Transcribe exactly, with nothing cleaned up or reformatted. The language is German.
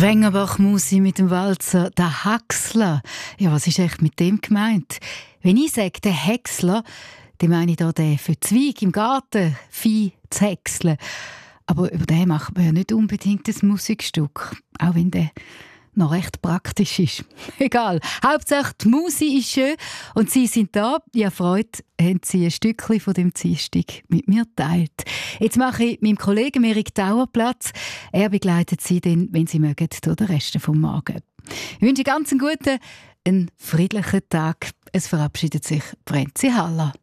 Wengerbach-Musi mit dem Walzer «Der Häcksler». Ja, was ist echt mit dem gemeint? Wenn ich sage «der Häcksler», dann meine ich da den für Zweig im Garten, Vieh zu häckseln. Aber über den macht man ja nicht unbedingt ein Musikstück, auch wenn der noch recht praktisch ist. Egal. Hauptsache, die Musik ist schön und Sie sind da. Ja, Freude, haben Sie ein Stückchen von dem Dienstag mit mir geteilt. Jetzt mache ich meinem Kollegen Erik Dauer Platz. Er begleitet Sie dann, wenn Sie mögen, durch den Rest vom Morgen. Ich wünsche ganz einen guten, einen friedlichen Tag. Es verabschiedet sich Brenzi Haller.